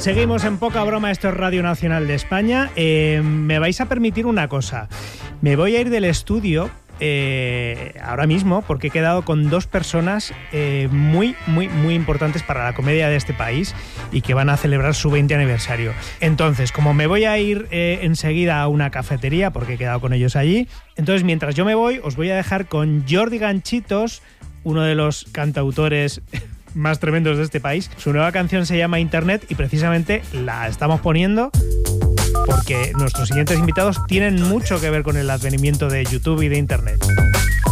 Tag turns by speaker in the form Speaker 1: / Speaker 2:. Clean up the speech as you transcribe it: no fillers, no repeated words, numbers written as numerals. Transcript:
Speaker 1: Seguimos en Poca Broma, esto es Radio Nacional de España. Me vais a permitir una cosa. Me voy a ir del estudio ahora mismo porque he quedado con dos personas muy importantes para la comedia de este país y que van a celebrar su 20 aniversario. Entonces, como me voy a ir enseguida a una cafetería porque he quedado con ellos allí, entonces mientras yo me voy os voy a dejar con Jordi Ganchitos, uno de los cantautores más tremendos de este país. Su nueva canción se llama Internet y precisamente la estamos poniendo porque nuestros siguientes invitados tienen mucho que ver con el advenimiento de YouTube y de Internet.